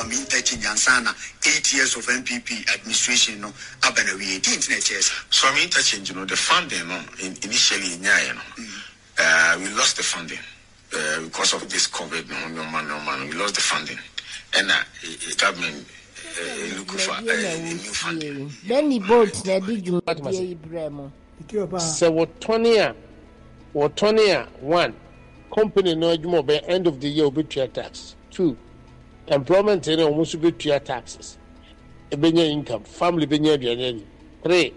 mean touching Yansana 8 years of MPP administration no abanawi internet chess. So I mean touching the funding initially in we lost the funding because of this COVID no man we lost the funding and government look for new funding. Then the boats na did you Ibrahim. So what Tonia one company no adwuma by end of the year will be tax. 2 employment in almost be taxes. A benya income, family benya aduane. 3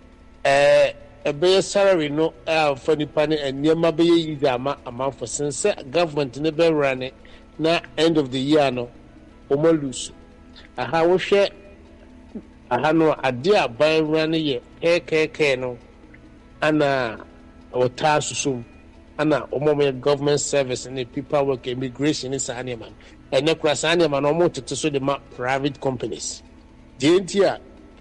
a base salary no funny panny and near my be ama amount for since government never run it na end of the year no omo lose. Aha wo hwe aha no ade aban run ye keke no ana o tasusum ana omo government service and people work immigration is animal and na cross animal no mo tete so the private companies dentia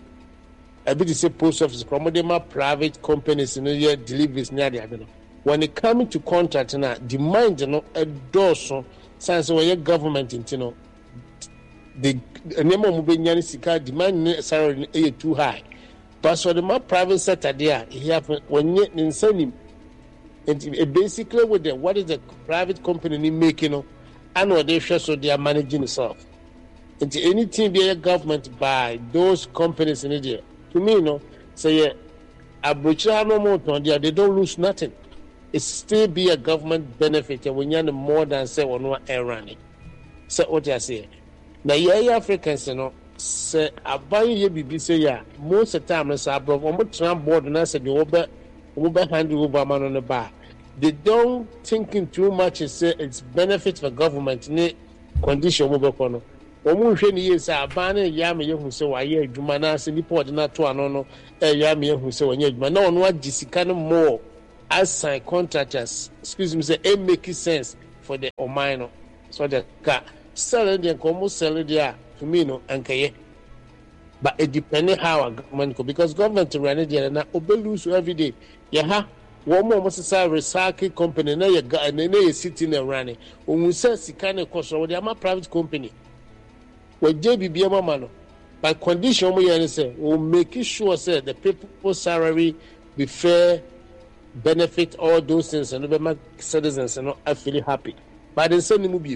a bit say post office from the private companies in your deliveries near the other. When it comes to contract na demand no a doso since we government intino the name of Mubenya sika demand salary is too high. But so the private sector there he have when you insane and basically with the what is the private company making and what they share so they are managing itself. And anything be a government by those companies in India. To me, say a butcher no more they don't lose nothing. It still be a government benefit and when you're more than say on one air running. So what I say. Now Africans, say I buy ye be say yeah, most of the time I brought on Trump board and I said you over hand over man on the bar. They don't thinking too much and say it's benefit for government in condition over corner. Omu hwe ni yesa abane ya me yehu se wa ye adwuma na se ni port na to ano no ya me yehu se wanya adwuma na ono agisika no more assign contractors say it make sense for the omino so the ka sell the komo sell there to me no ankaye but it depends how a government go because government run it there na obelose every day ya ha wo mo say recycle company na ye city na run omu say sika na koso wo dey private company we JBB mama by condition we say we'll make sure say the people's salary be fair, benefit all those things and make citizens are feeling happy. But then send them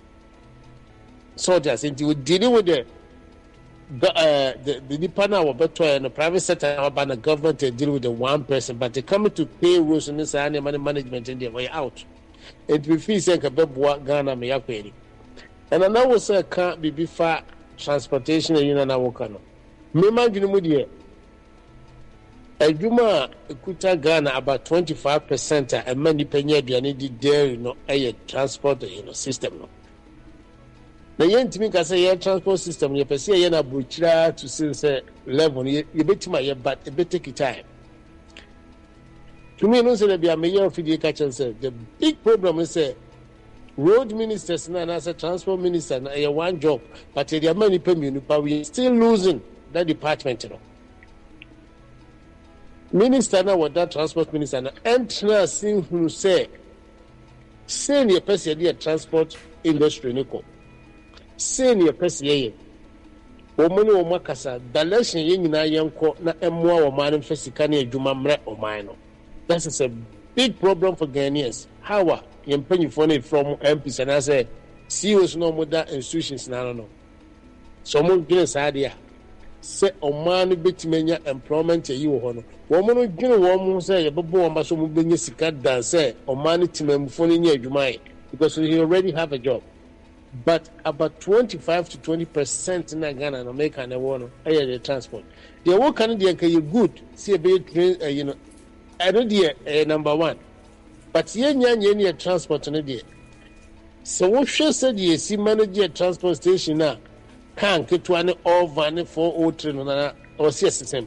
soldiers into dealing with the partner or better and the private sector about the government to deal with the one person, but they come to pay rules and this money management in their way out. It will feel like a bebwa Ghana me yakweli. And another say can't be far transportation in an awokano. Me imagine mudie. Ejuma kuta Ghana about 25% and many penye biani dairy no air transport system no. Na yentimi ka say air transport system ye pese ye na buchira to say level ye betima ye but e be take time. To me no say there be a mayor of the catch say the big problem is say road ministers and as a transport minister na one job but there are many people but we still losing that department minister na what that transport minister na entra sin who say senior person the transport industry niko senior person ye omoni o makasa direction ye nyina yenko na emmoa o man mfesika na adwuma mre o man no that is a big problem for Ghanaians how you pay for it from MPs and I say CEOs no more that institutions na no so mo gina sadia say o man betimenya employment yi wo no wo mo no gina wo mo say ye bebo wo so mo benya sika dan say o man timamfo no nya adwuma because he already have a job but about 25 to 20% in Ghana and America and no the transport the work can dey good see be train I don't dey number 1 but ye transport no dey so what should say the see manage transport station na can ketwa ne all van 403 no na or see system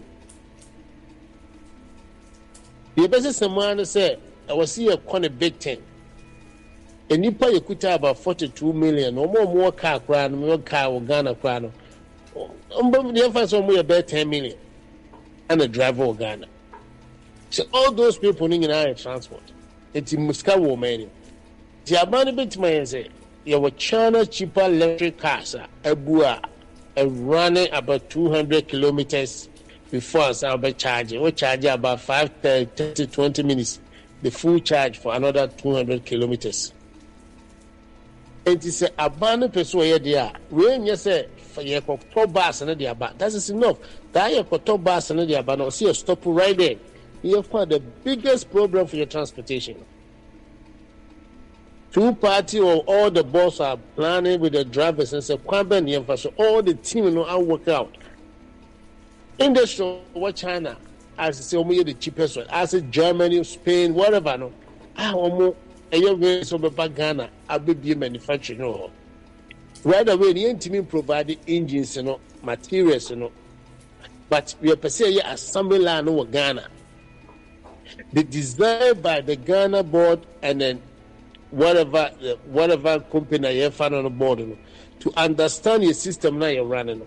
the best someone say I was see a corner big thing and you pay kuta about 42 million or more car kra no car Ghana kra no the first one we about 10 million and a driver of Ghana so all those people in our transport it's muska woman the abandonment man say your China cheaper electric cars running about 200 kilometers before I'll be charging. We charge about 5 to 20 minutes. The full charge for another 200 kilometers. It is a abandoned person here. When you say for your top bus and the about, that is enough. That your top bus and the about, no, see a stop right there. You find the biggest problem for your transportation. Two party or all the boss are planning with the drivers and say, so all the team you know how work out. Industry what China as say the cheapest one, as Germany, Spain, whatever no. So Ghana, I be manufacturing no. Right away, the team provide engines, you know, materials, you know. But we are per se assembly line over Ghana. The design by the Ghana board and then whatever company you find on the board, you know, to understand your system now you're running.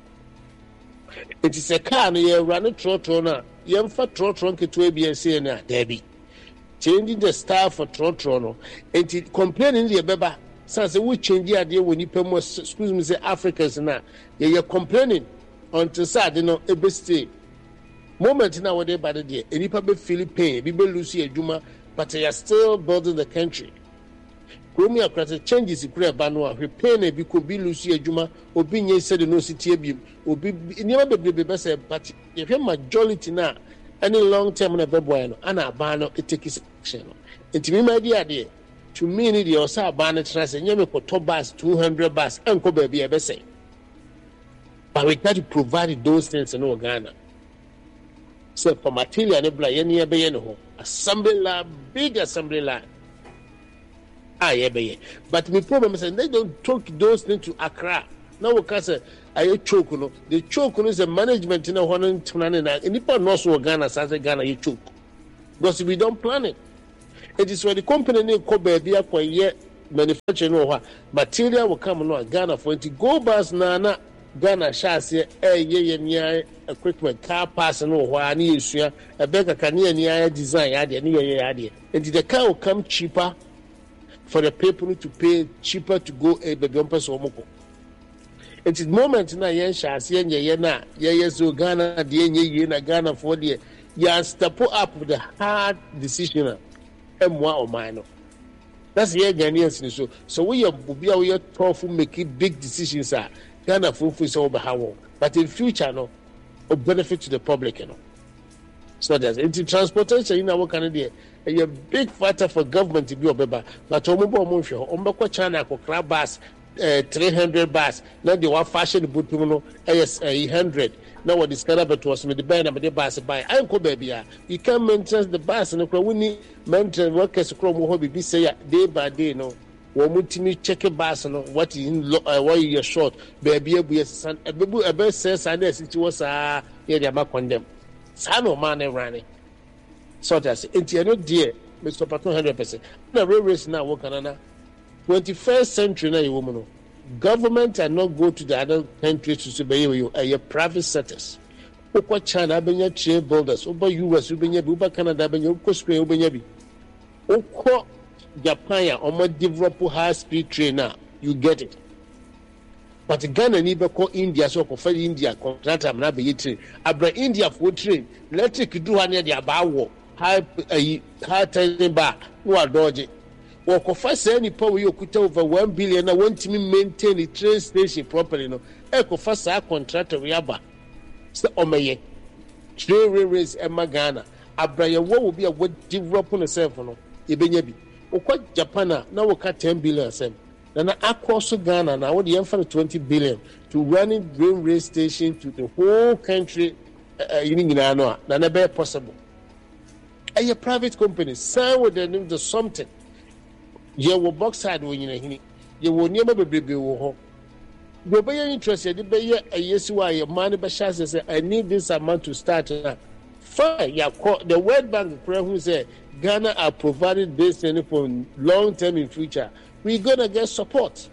It is a car you're running trotro now. You have for trotro to ABS now, Debbie. Changing the style for trotro, and it complaining the beba. Since we change the idea when you pay more, excuse me, say Africans now. You're complaining until sad, you know, a best moment nowadays by the day. And you probably feel pain, people lose your Juma, but they are still building the country. When across changes in Korea Banua, we pain a big be Lucia Juma, or being said no city, or be never be best, but if you're majority now. Any long term never bueno, and a banner it takes action. And to me, my dear, to me, the Osa banner trans and Yamiko top bus 200 bus, Uncle Baby, I say. But we got to provide those things in Ghana. So for material and Brian Bayano, assembly line, big assembly line. But the problem is that they don't talk those things to Accra. Now we can say, I choke, no. The choke is a management in a 129. And people know so Ghana, as Ghana, you choke. Because we don't plan it. It is where the company name Kobe be a year manufacturing or material will come on Ghana for it to go bus Nana Ghana chassis, equipment, car passing or one issue, a beggar can near design idea, near idea. And the car will come cheaper for the people to pay cheaper to go a baby on Pesomoko. It is moment na yen shasi yen na so Ghana the ye na Ghana for the you step up with the hard decision M1 or minor. That's the Ghanaians so we are tough making big decisions Ghana for over how but in future no of benefit to the public you know. So that's into transportation in our Canada a big factor for government to be obeba but omo China ko crab bus 300 bus. Now they were fashion boot no 100. Now what this kind of was me the buy the bus buy. I go baby. You can maintain the bus and we need maintain workers from hobby be say day by day no. We need check a bus no what in what you short baby be son a baby says and it was here they are condemn. Son of man running. So that's it you know dear Mr. Patton 100%. Now railways now work on 21st century now, woman. Government are not go to the other countries to say you are your private sectors. Over China, benya trade builders. Over US, benya over Canada, benya over Spain, benya bi. Over Japan, or develop high speed train now. You get it. But Ghana need to call India so for India contract am na be train. Abra India for train. Electric do one the about high tension bar. No are dodge. Or say any power you could over 1 billion. I want to maintain the train station properly. No, Eco first our contractor we have. So, Omaye, train railways Emma Ghana. Abraya, what will be a what develop on a cell phone? Ibenyabi. Or Japan now we cut 10 billion. Then across Ghana now what the infant 20 billion to running railway station to the whole country in Ghana. None never possible. A private company sign with the name of something. You will box side when you will never be able to be interested. A yes, why your money, but says, I need this amount to start. Fine, the World Bank who say Ghana are providing this for long term in future. We're gonna get support.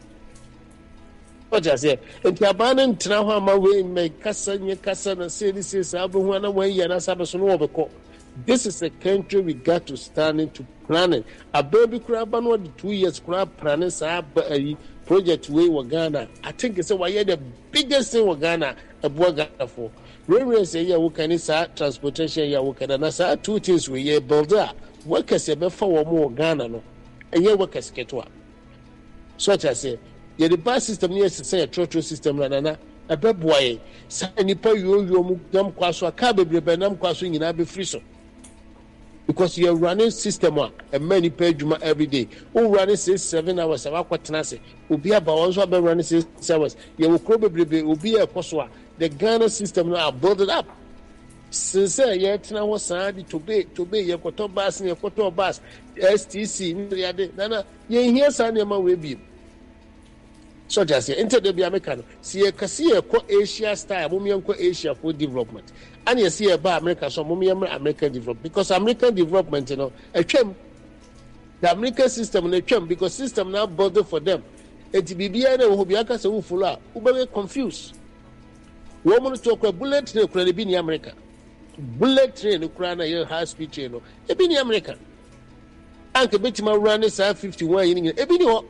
What I say, and the abandoned Trahama way make Cassan, and say this is Abu one away and as Abason overcall. This is a country we got to stand into planning. A baby crab and what 2 years crab planning project way we Ghana. I think it's why the biggest thing we Ghana Ghana for. Railway say yeah we can transportation yeah we can and that's 2 things we build up. Workers be for more Ghana no. And yeah workers get to. Such as say yeah the bus system yes say a trotro system na a beboy say nipa yo mu dam kwaso aka bebrebe nam kwaso nyina be free so. Because you're running system and many pay juma every day. Who running 6-7 hours? I want to say, will be about also be running 6 hours. You will probably will be a Koswa. The Ghana system now build it up. Since yet now was sad to be your Koto bus and your Koto bus STC. Nana, you hear Sanyama will be. So just say, enter the American. See a Cassia Asia style, Mumianco Asia for development. And you see about America, so American development. Because American development, a chum. The American system, a chum, because system now bother for them. And to be who be aka so full up, who be confused. Woman talk a bullet train, could be in America. Bullet train, Ukraine, high speed train, a be in America. Uncle Betty running 51 in England,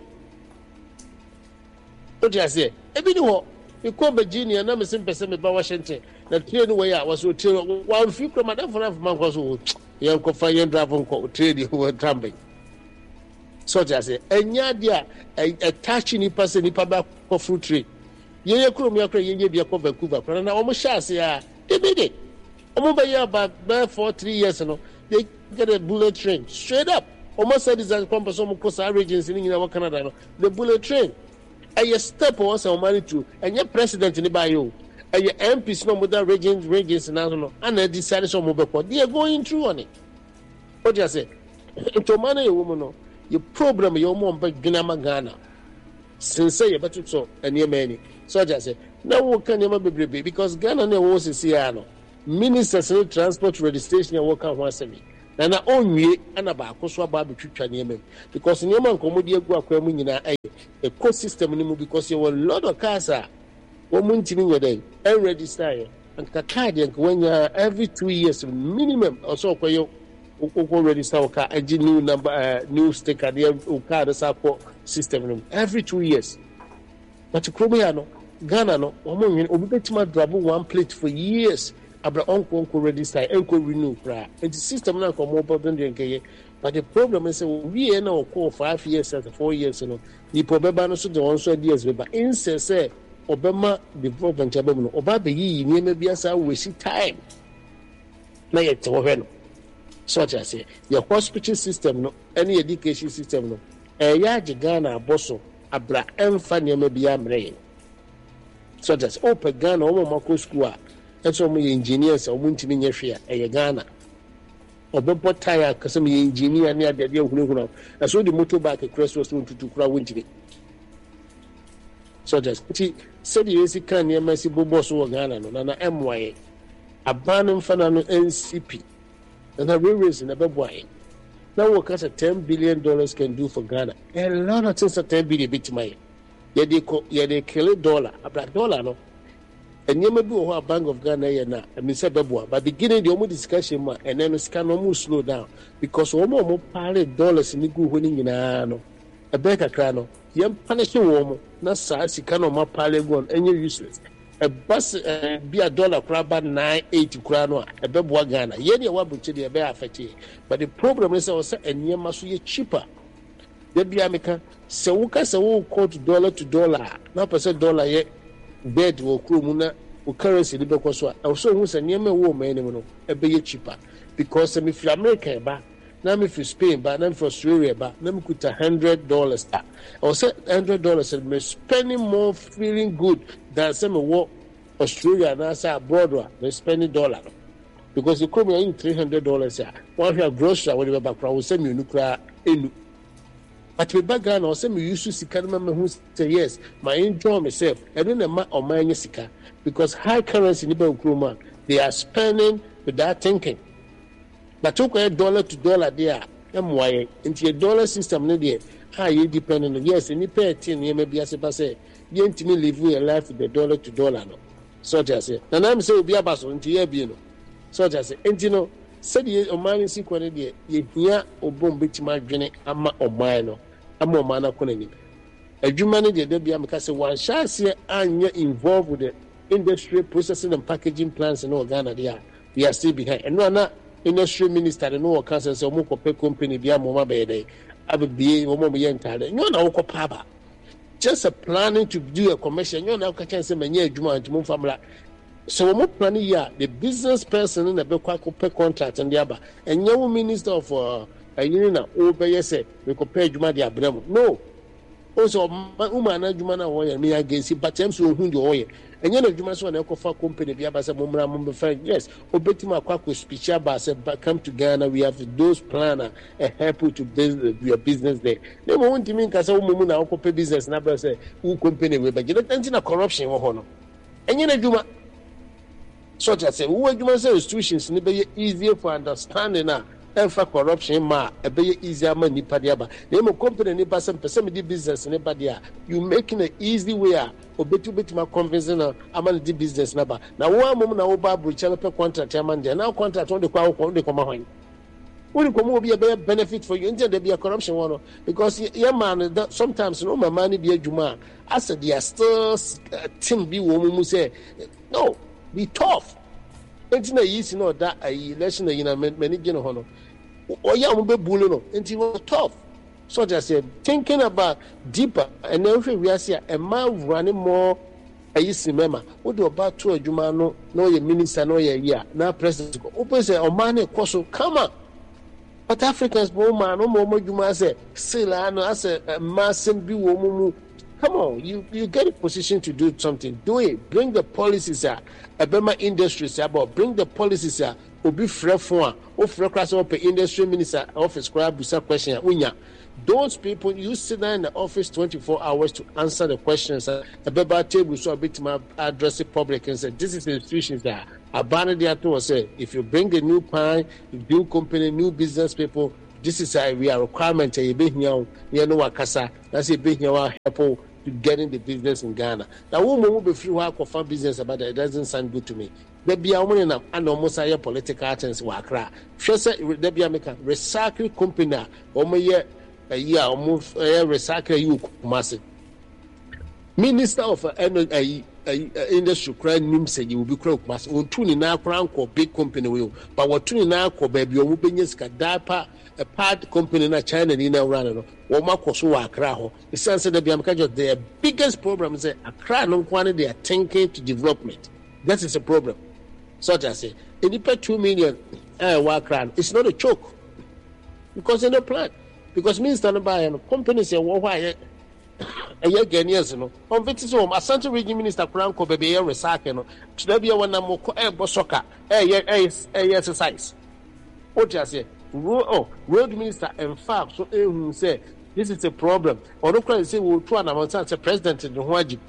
what do I say? You come Virginia, and I'm a simple person about Washington. The train way I was with one few from Madame from Mancoso, young Coffee and Dravon trade who were tramping. So I say, and Yadia, a touching person in Paba fruit tree. Ye could be a crazy Vancouver, and I almost shall say, they did it. I'm over here about for 3 years, they get a bullet train straight up. Almost said is a compass almost average in our Canada, the bullet train. A step or some money to, and your president in the bio, and your MPs no more regions, and I don't know, and they decided some mobile. They are going through on it. What do you say? To money, a woman, your problem, your mom, but Ghana. Since you better so, and your many. So I just say, now what can you be because Ghana was a Siano. Ministers of Transport Registration and work out once a week. And I own ye and about Koswa Barbecue Chanyemen because in your man commodia go a ecosystem because you were a lot of cars are woman with them and register and Kakadian when you're every 2 years minimum or so for you register a car and new number new sticker the car the support system every 2 years. But to Kromiano, Ghana no woman will be double one plate for years. Abra uncle register uncle renew and the system now for more than the but the problem is we are now call 5 years and 4 years the problem so the one so ideas but in say Obama development abem oba be yi name bia sa waste time na yet wo so I say your hospital system no any education system no ya Ghana boso abra emfa name bia mre so just open Ghana o mako school that's all my engineers or won't mean your share a Ghana or Bob Tire because some engineer near the idea of I saw the motorbike across was to crowd winter. So just said you can near Messi Bobos or Ghana, Nana MY, a Barnum Fanano NCP, and a real reason about why. Now, what kind of $10 billion can do for Ghana? A lot of things are 10 billion bit my. Yet they kill $1, a black dollar, no. And you may be a Bank of Ghana now, and Mr. Babua, but beginning the only discussion, and then it's can almost slow down because almost $100 in the good winning in a better crano. Young punishing woman, not size, you cannot more pile one, and you're useless. A bus be $1 crab 980 crano, a Babua Ghana. Yet you want to be a bear fatty. But the problem is also, and you must be cheaper. The Biamica, so we can say, quote $1 to $1, not $1 yet. Bed will crew muna will currency the because also who's a near woman a bit cheaper because if you America ba now if you Spain ba now for Australia ba now me put $100 I say $100 and me spending more feeling good than some what Australia and I abroad me spending dollar because you come in $300 yeah one your grocery whatever background will send you nuclear enu. But my background, I say, me used to see Canada who say yes, my enjoy myself. I don't know or my sika because high currency in the Nkrumah, they are spending without thinking. But talk $1 to $1 there, MY into a dollar system, there. How you depend on yes, and you pay 10 years maybe as I say, you ain't me live your life with $1 to $1 no. So just say, and I'm saying be a basso into your no. So just say, and said ye o man si kwani de ye hia obom betima dwene ama o man no ama o man na kona ni adwuma ne de bia meka say wan shase anya involved with the industry processing and packaging plants in Ghana there we are still behind and no industry minister no work say omo ko company bia mo ma be dey abie omo mo ye ntare no na wo ko pa just a planning to do a commercial no na ka say manya adwuma antimo family. So we planning here the business person in the pay contract and the other and young minister of union obey say we could pay Juma the Abramo. No. Also umana Juma na oil me against but I'm so who the oil. And you know Juma so na for company be aba say mumra mum friend. Yes, obetima kwako speech aba say come to Ghana we have those planner and help you to build your business there. They won't mean ka say mumu na pay business na say who company we but you don't na corruption wo ho no. And you know Juma so I say, who say institutions ni be easier for understanding na and for corruption ma e be easier man ni padiaba. They mo company ni person di business ni padia. You making an easy way obetu ma convincing na aman di business na ba. Na wo amom na wo ba brocha pe contract man there. Now contract on the kwa on the koma hwan. When come be a benefit for you instead there be a corruption one because your man sometimes no my money be adwuma. I said they are still team be wo mu say no. Be tough. Enti na yi si no da election na yina many gino hono. Oya mo be bulu no. Enti was tough. So just say thinking about deeper and then we are see a man running more ayisi mema. Wo do about to adwuma no ye minister no ye year. Na president go open say o man e koso come on. But Africans bo man no mo adwuma say sila no as a massem bi wo mu. Come on, you get a position to do something. Do it. Bring the policies out. Abema industries about bring the policies out. Obi free phone. O free class up industry minister office crowd busa question. Unya. Those people you sit there in the office 24 hours to answer the questions. Abeba table so a bit my address the public and say this is the institutions that abandon the to say if you bring a new pie, new company, new business people. This is we are requirement. You be here. You know what kasa. That's a big help to getting the business in Ghana. Now, woman will be free work of business about that. It doesn't sound good to me. There be a woman and almost a political actions work. First, there be a recycle company. A year almost recycle you massive. Minister of industry cry nim say you will be crook mass on tuning now crown or big company will but what tuning now ko baby or business ka dapa a part company na China ni na run no wo makoso wa Accra ho the sense that be am just their biggest problem is Accra no kwani they are thinking to development that is a problem so just say any pay 2 million wa Accra it's not a joke because they no plan because minister no buy no company say wo why a year Ghanaians no on visit home Asante region minister Franco baby recycle no today be one more soccer exercise what you say road minister in fact so say this is a problem or no can say we try and say president in Huaji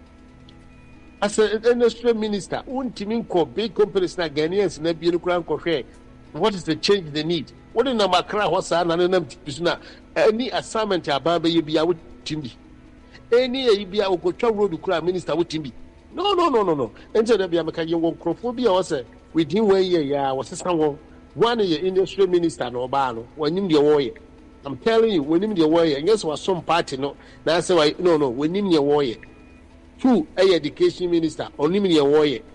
as an industry minister untimin ko big companies na Ghanaians na bi no kran ko hwe what is the change they need what in Accra what sa na nam tisuna any assignment ababa ye bia wo timbi any bia wo ko twa road kura minister wo timbi no enter there bia meka ye wo crofobia wo say within 1 year ya wo sesan wo one year industry minister no ba no wanim de wo ye I'm telling you wanim de wo ye yes was some party no na say why no wanim de wo ye two education minister onim de wo ye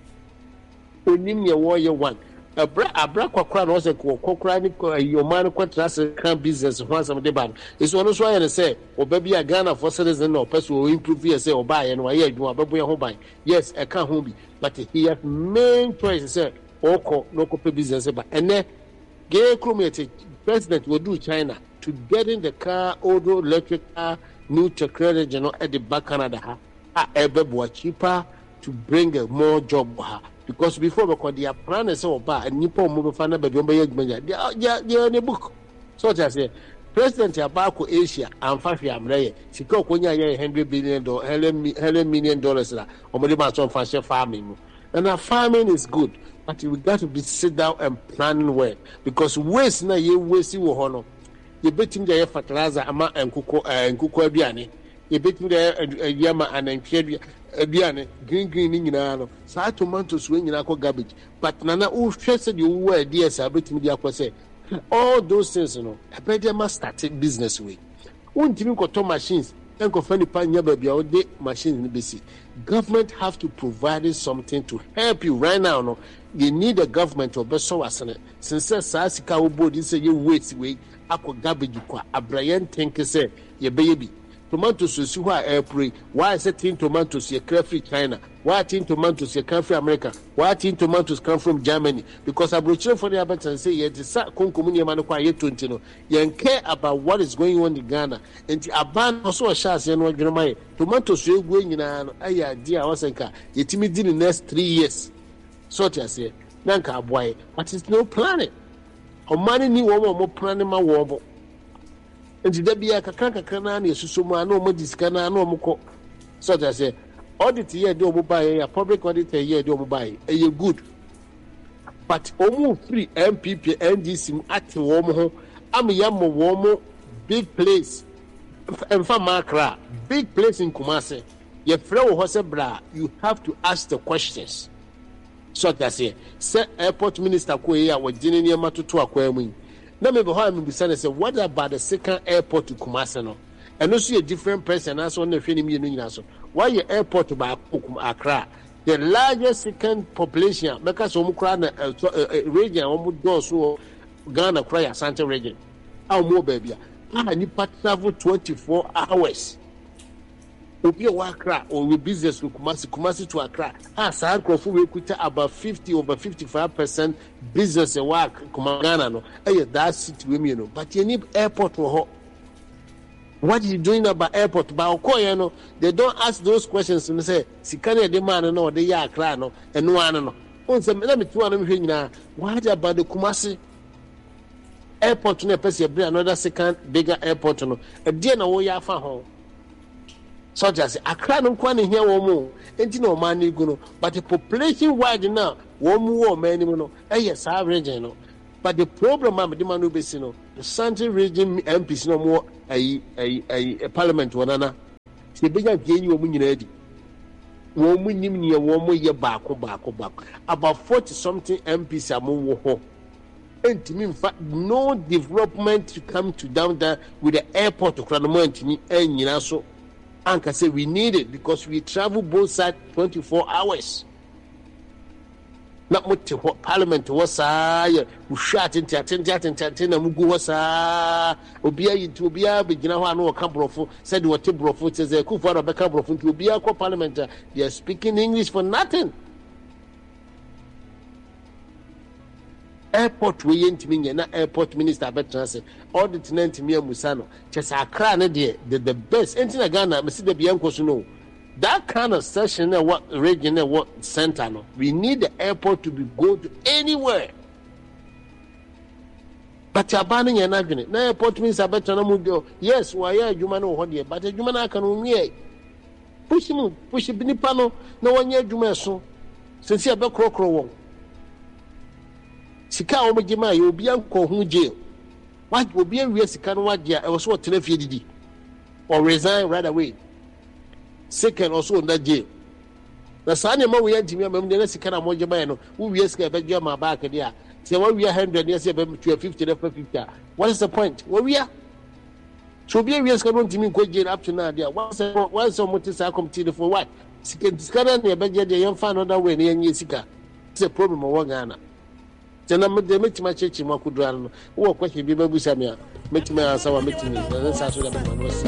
onim de wo ye one abra kwakra no say kwakra ni your man kwatra can business for some de ban is one so I say obabi a Ghana for citizen no person will improve here say oba no aye adwuma babu ho ban yes I can ho bi but he has main choice say oko no copy business but ene gay community president will do China to get in the car auto electric car new technology at the back Canada ebe cheaper to bring a more job because before because their plan is over and nipo mo be fana be be adwuma they in the book so just say president abako Asia and fafi amreye sika okonya ye $100 billion $100 million la omode ma so fashion farming and farming is good but we got to be sit down and plan well because waste na ye waste wo ho no ye betim dey fertilizer ama enkuko aduane ye betim dey yama anantwe aduane green ni nyinaa no saa tomatoes we nyinaa kɔ garbage but nana wo hwɛ sɛ de wo idea sa betimi de akɔ sɛ all those things no ebede ma start business way wontimi kɔtɔ machines enko nipa nya ba bia wo de machines ni besi government have to provide something to help you right now no you need the government to be so asene since saa sika wo body say you waste way akɔ garbage kwa abrayen think say ye be bi tomatoes so who are pray why is it tomatoes you come from China why tin tomatoes you come from America why tin tomatoes come from Germany because abrochire for the abetan say ye dey sa konkomu ne ma no kwa ye 20 no you care about what is going on in Ghana and aban also share say no adwuma tomatoes you go nyina no aya dia wasenka yetimi di the next 3 years so to say nanka aboy what is no planning o mani ni wo mo planning ma wo nti da bia kakra na na esuso mu ana o mo disika na na o mo kɔ so that say audit here dey o mo buy ya public audit here dey o mo buy e good but o mo free MPP NDC mu ate wo mo ho am ya mo wo mo big place emfa makra big place in Kumasi ye frɛ wo ho sɛ bra you have to ask the questions so that say airport minister ko ye a wo gine ne ma toto akwa mu na me be ho am be say what about the second airport to Kumasi no and also a different person as on the hwene mienu nyina so why your airport ba Accra the largest second population because so mukra na region o do so Ghana kra ya Asante region how more baby ni travel 24 hours obi o Accra or we business to Kumasi to Accra sa crofo we kuta about 50 over 55% business e work Ghana no that city we me no but you need airport for what you doing about airport ba okoye no they don't ask those questions and say sikane de man no de ya Accra no eno an no on say let me to an hwe nyina what about the Kumasi airport no person bring another second bigger airport no e de na wo ya fa ho so just Accra no kwa ne hia wo mu enti na o man ni gu no but the population wide now wo mu wo man ni mu no yes our region no but the problem am the man no be see no the Central region MPs no more a parliament wonana se beja gye wo mu nyina di wo mu nyim ne wo mu ye baako about 40 something MPs am wo ho enti in fact no development to come to down there with the airport to kranmo enti anyina so anka say we need it because we travel both sides 24 hours na mutte parliament was ya ushat intati na mugu wasa obia yinti obia begina ho anu ka brofo said what brofo says ku for be ka brofo nti obia ko parliament they are speaking English for nothing airport we yentimi nya na airport minister betra say all the tenant mi amusano chesa Accra na the best entina Ghana me see the bianco so no that kind of session what region what center no we need the airport to be go to anywhere but abani nya na dwene na airport means better na mu yes why adwuma no ho de but adwuma na aka no nwie push binipa no na wanya adwuma so sensi abe krokro won sika o mugima ye obi anko hu jail why obi awie sika no wadia e so tena fie didi or resign right away second also na jail na sane ma we yantimi amam de na sika na moje bae no wo wie sika be gya ma back dia se wo wie 100 ne se be 50 na 50 what is the point wo wie so be wie sika no ntimi ko jail up to now dia once muti sa committee for what sika na ne be gya de yan fa another way ne yan sika it's a problem wo Ghana tena me de metima chechi makudran no wo kwahye bi babusa me a metima ansa wa metimi na sa so da be no